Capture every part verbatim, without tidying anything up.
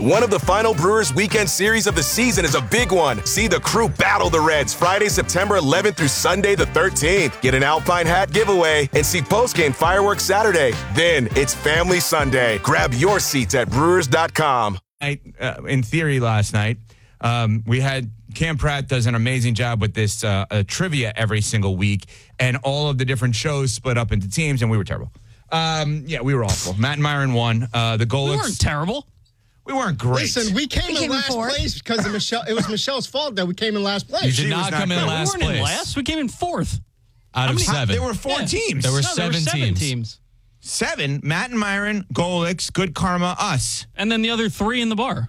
One of the final Brewers weekend series of the season is a big one. See the crew battle the Reds Friday, September eleventh through Sunday the thirteenth. Get an Alpine hat giveaway and see postgame fireworks Saturday. Then it's Family Sunday. Grab your seats at brewers dot com. Uh, in theory last night, um, we had Cam Pratt does an amazing job with this uh, uh, trivia every single week, and all of the different shows split up into teams, and we were terrible. Um, yeah, we were awful. Matt and Myron won. Uh, the goal. We weren't terrible. We weren't great. Listen, we came, We in came in last fourth. place because of Michelle. It was Michelle's fault that we came in last place. You She did was not not come in great. last We place. weren't in last. We came in fourth. Out How of many- seven. There were four Yeah. teams. There were No, there seven were seven teams. teams. Seven. Matt and Myron, Golix, Good Karma, us. And then the other three in the bar.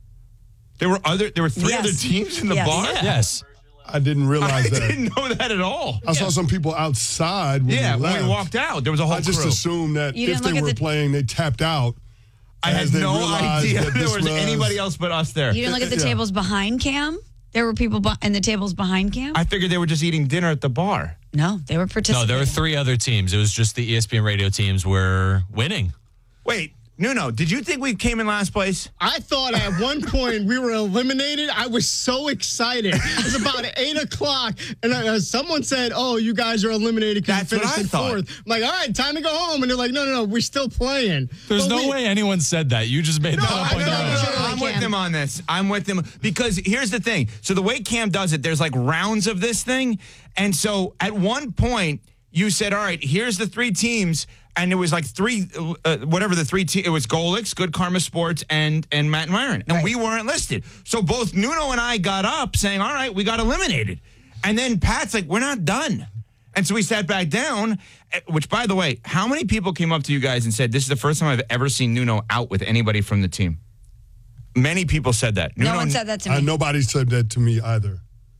There were other. There were three Yes. other teams in the Yes. bar. Yeah. Yes. I didn't I realize that. didn't know that at all. I saw some people outside when Yeah, we when left. we walked out, there was a whole I just crew. assumed that You if didn't they look at were the- playing, they tapped out. I as had they no realized idea that there this was, was- anybody else but us there. You didn't look at the Yeah. tables behind Cam? There were people be- in the tables behind Cam? I figured they were just eating dinner at the bar. no, they were No, participating. there were three other teams. It was just the E S P N radio teams were winning. Wait, Nuno, did you think we came in last place? I thought at one point we were eliminated. I was so excited. It was about eight o'clock, and uh, someone said, "Oh, you guys are eliminated because you That's what finished I in thought. fourth." I'm like, all right, time to go home. And they're like, "No, no, no, we're still playing." There's But no we- way anyone said that. You just made No, that up I on know, your no, own. no, Surely, I'm with Cam. them on this. I'm with them because here's the thing. So the way Cam does it, there's like rounds of this thing. And so at one point, you said, all right, here's the three teams. And it was like three, uh, whatever the three teams, it was Golix, Good Karma Sports, and and Matt and Myron. And Right. we weren't listed. So both Nuno and I got up saying, all right, we got eliminated. And then Pat's like, we're not done. And so we sat back down, eh, which, by the way, how many people came up to you guys and said, this is the first time I've ever seen Nuno out with anybody from the team? Many people said that. no Nuno, one said that to me. Uh, nobody said that to me either.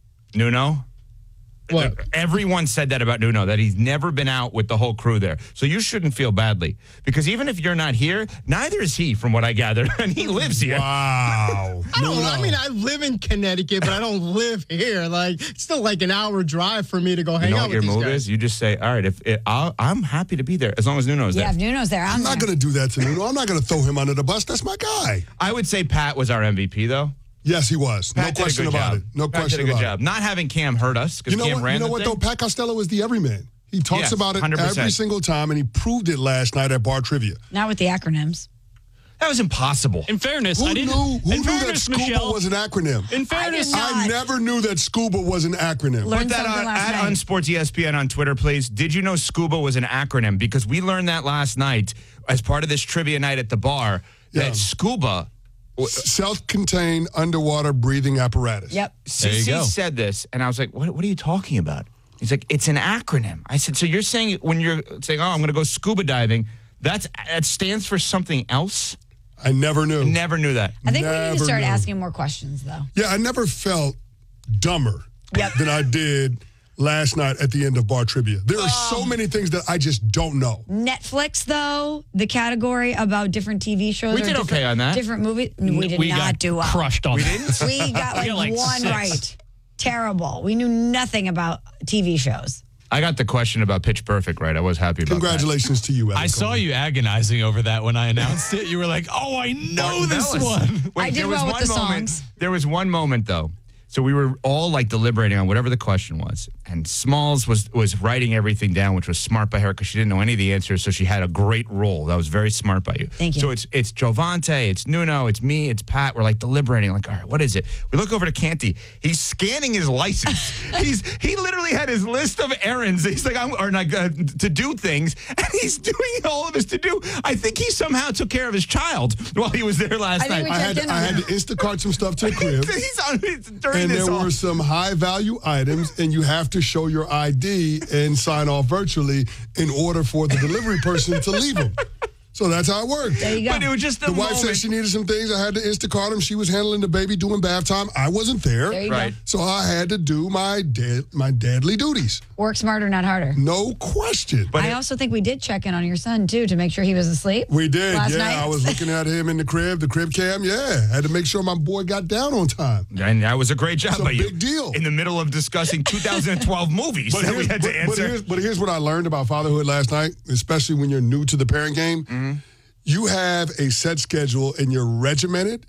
Nuno? What? Everyone said that about Nuno, that he's never been out with the whole crew there. So you shouldn't feel badly. Because even if you're not here, neither is he, from what I gathered. And he lives here. Wow. I don't. No, I no. mean, I live in Connecticut, but I don't live here. Like, it's still like an hour drive for me to go hang You know out what with your these move guys. is? You just say, all right, if it, I'll, I'm happy to be there as long as Nuno's yeah, there. if Nuno's there, I'm, I'm not there. going to do that to Nuno. I'm not going to throw him under the bus. That's my guy. I would say Pat was our M V P, though. Yes, he was. Pat no did a question good about job. it. No Pat question did a good about job. it. Not having Cam hurt us because You know Cam what? ran You know the what thing. though? Pat Costello is the everyman. He talks Yes, about it one hundred percent. every single time, and he proved it last night at Bar Trivia. Not with the acronyms. That was impossible. In fairness, Who I knew? didn't. Who in knew that fairness, SCUBA Michelle, was an acronym? In fairness, did not. I never knew that SCUBA was an acronym. Learned Put that something on, last at night. on Sports E S P N on Twitter, please. Did you know SCUBA was an acronym? Because we learned that last night as part of this trivia night at the bar, Yeah. that SCUBA, Self-contained underwater breathing apparatus. Yep. There you C C go. said this, and I was like, what, what are you talking about? He's like, it's an acronym. I said, so you're saying when you're saying, oh, I'm going to go scuba diving, that's that stands for something else? I never knew. Never knew that. I think we need Never to start knew. asking more questions, though. Yeah, I never felt dumber Yep. than I did last night at the end of Bar Trivia. There are so many things that I just don't know. Netflix, though, the category about different T V shows. We or did different, okay on that. Different movies. We did we not got do well. crushed on We that. didn't? We got like, got like one six. right. Terrible. We knew nothing about T V shows. I got the question about Pitch Perfect right. I was happy about Congratulations to you, Evan I saw Cohen. you agonizing over that when I announced it. You were like, oh, I know that. this That was- one. Wait, I did there was well with one the moment, songs. There was one moment, though. So we were all like deliberating on whatever the question was. And Smalls was was writing everything down, which was smart by her because she didn't know any of the answers. So she had a great role. That was very smart by you. Thank you. So it's it's Jovante, it's Nuno, it's me, it's Pat. We're like deliberating, like, all right, what is it? We look over to Canty. He's scanning his license. He's he literally had his list of errands. He's like, I'm or like uh, to do things, and he's doing all of his to do. I think he somehow took care of his child while he was there last I think night. we I had, checked in I on had that. to Instacart some stuff to the crib. He's on during And this there all. were some high-value items, and you have to show your I D and sign off virtually in order for the delivery person to leave them. So that's how it worked. There you go. But it was just a The wife moment. said she needed some things. I had to Instacart them. She was handling the baby, doing bath time. I wasn't there. There you Right. go. So I had to do my dad, my dadly duties. Work smarter, not harder. No question. But I it- also think we did check in on your son, too, to make sure he was asleep. We did, last yeah. night. I was looking at him in the crib, the crib cam, yeah. Had to make sure my boy got down on time. And that was a great job It's a by you. big deal. In the middle of discussing two thousand twelve movies that we here's, had to but, answer. but, here's, but here's what I learned about fatherhood last night, especially when you're new to the parent game. Mm-hmm. You have a set schedule and you're regimented,